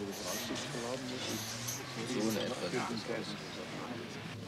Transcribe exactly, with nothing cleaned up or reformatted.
das Aussichtsverladen muss, ist So in etwa sieht es aus.